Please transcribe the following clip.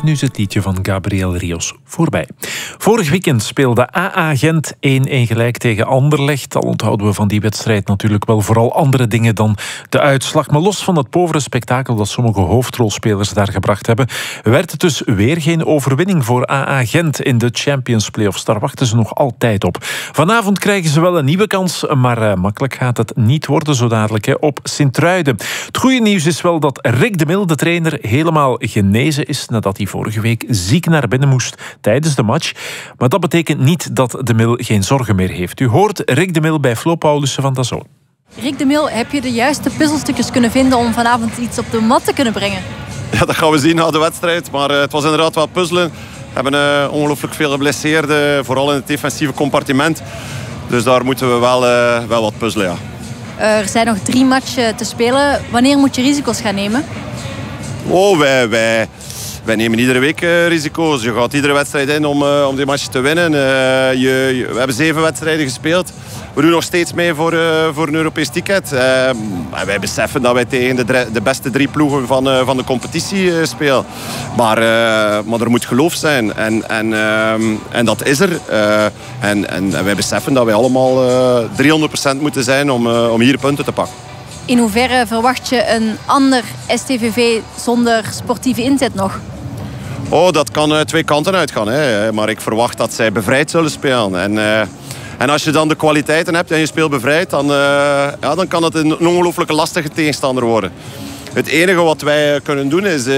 Nu is het liedje van Gabriel Rios voorbij. Vorig weekend speelde AA Gent 1-1 gelijk tegen Anderlecht. Al onthouden we van die wedstrijd natuurlijk wel vooral andere dingen dan de uitslag. Maar los van het povere spektakel dat sommige hoofdrolspelers daar gebracht hebben, werd het dus weer geen overwinning voor AA Gent in de Champions Playoffs. Daar wachten ze nog altijd op. Vanavond krijgen ze wel een nieuwe kans, maar makkelijk gaat het niet worden zo dadelijk op Sint-Truiden. Het goede nieuws is wel dat Rick de Mil, de trainer, helemaal genezen is nadat hij vorige week ziek naar binnen moest tijdens de match. Maar dat betekent niet dat de Mil geen zorgen meer heeft. U hoort Rick de Mil bij Flo Paulussen van DAZN. Rick de Mil, heb je de juiste puzzelstukjes kunnen vinden om vanavond iets op de mat te kunnen brengen? Ja, dat gaan we zien na de wedstrijd. Maar het was inderdaad wel puzzelen. We hebben ongelooflijk veel geblesseerden, vooral in het defensieve compartiment. Dus daar moeten we wel wat puzzelen, ja. Er zijn nog 3 matchen te spelen. Wanneer moet je risico's gaan nemen? Oh, wij nemen iedere week risico's. Je gaat iedere wedstrijd in om die match te winnen. We hebben 7 wedstrijden gespeeld. We doen nog steeds mee voor een Europees ticket. Wij beseffen dat wij tegen de beste 3 ploegen van de competitie spelen. Maar er moet geloof zijn. En dat is er. En wij beseffen dat wij allemaal 300% moeten zijn om hier punten te pakken. In hoeverre verwacht je een ander STVV zonder sportieve inzet nog? Oh, dat kan 2 kanten uitgaan. Hè. Maar ik verwacht dat zij bevrijd zullen spelen. En als je dan de kwaliteiten hebt en je speelt bevrijd, dan kan het een ongelooflijke lastige tegenstander worden. Het enige wat wij kunnen doen is